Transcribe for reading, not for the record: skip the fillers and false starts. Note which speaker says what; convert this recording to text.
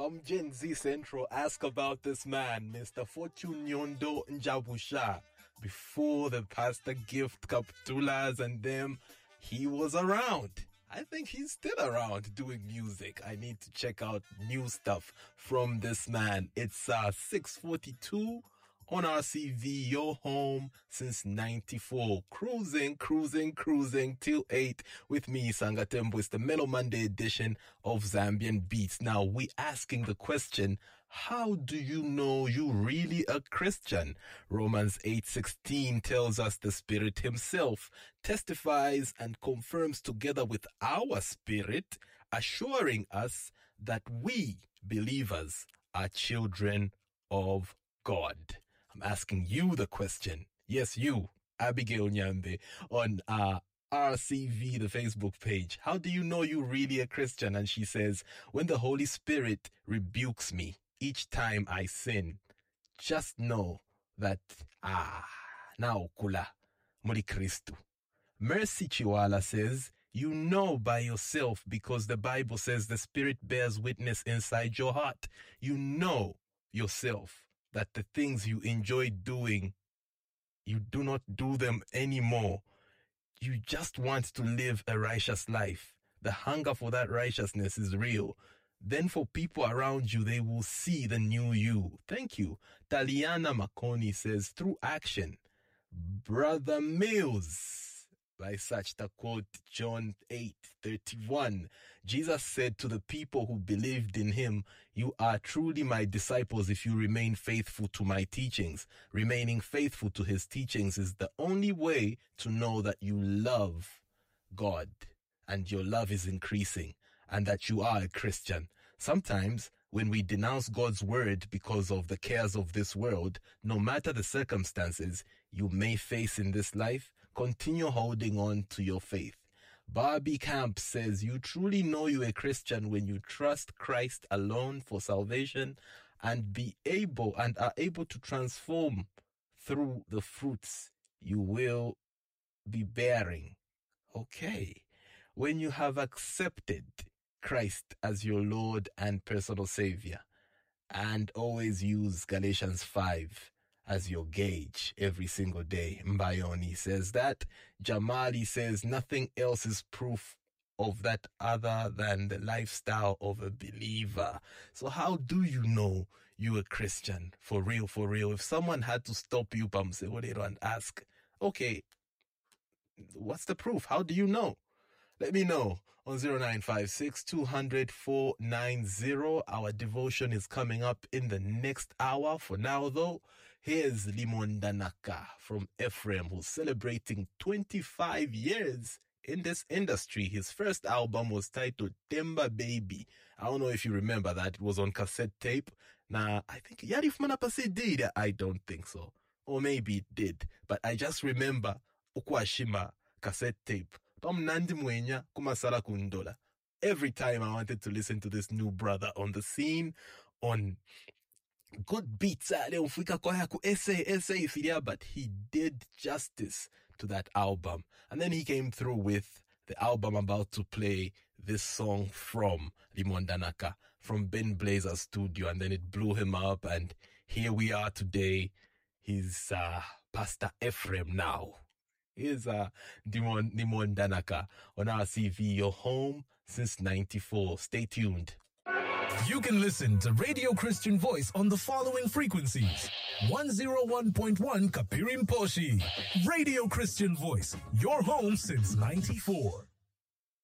Speaker 1: From Gen Z Central, ask about this man, Mr. Fortune Nyondo Njabusha. Before the Pastor Gift Kaptulas and them, he was around. I think he's still around doing music. I need to check out new stuff from this man. It's 6:42 on RCV, your home since 94. Cruising till 8 with me, Sangatembo. It's the Mellow Monday edition of Zambian Beats. Now, we asking the question, how do you know you really a Christian? Romans 8:16 tells us the Spirit himself testifies and confirms together with our spirit, assuring us that we, believers, are children of God. I'm asking you the question. Yes, you, Abigail Nyambe, on RCV, the Facebook page. How do you know you're really a Christian? And she says, when the Holy Spirit rebukes me each time I sin, just know that, now kula, muri Kristu. Mercy Chiwala says, you know by yourself because the Bible says the Spirit bears witness inside your heart. You know yourself that the things you enjoy doing, you do not do them anymore. You just want to live a righteous life. The hunger for that righteousness is real. Then for people around you, they will see the new you. Thank you. Taliana Makoni says, through action. Brother Mills, by such the quote, John 8:31. Jesus said to the people who believed in him, you are truly my disciples if you remain faithful to my teachings. Remaining faithful to his teachings is the only way to know that you love God and your love is increasing and that you are a Christian. Sometimes when we denounce God's word because of the cares of this world, no matter the circumstances you may face in this life, continue holding on to your faith. Barbie Camp says, you truly know you're a Christian when you trust Christ alone for salvation and are able to transform through the fruits you will be bearing. Okay. When you have accepted Christ as your Lord and personal Savior, and always use Galatians 5 as your gauge every single day. Mbayoni says that. Jamali says nothing else is proof of that other than the lifestyle of a believer. So how do you know you're a Christian? For real. If someone had to stop you, and ask, okay, what's the proof? How do you know? Let me know on 0956 200 490. Our devotion is coming up in the next hour. For now, though, here's Limon Danaka from Ephraim, who's celebrating 25 years in this industry. His first album was titled Temba Baby. I don't know if you remember that. It was on cassette tape. Now, I think Yarif Manapase did. I don't think so. Or maybe it did. But I just remember Ukwashima cassette tape. Every time I wanted to listen to this new brother on the scene, on good beats, but he did justice to that album. And then he came through with the album about to play, this song from Limon Danaka, from Ben Blazer's studio, and then it blew him up, and here we are today. He's Pastor Ephraim now. Here's Limon Danaka on RCV, your home since 94. Stay tuned.
Speaker 2: You can listen to Radio Christian Voice on the following frequencies. 101.1 Kapirim Poshi. Radio Christian Voice, your home since 94.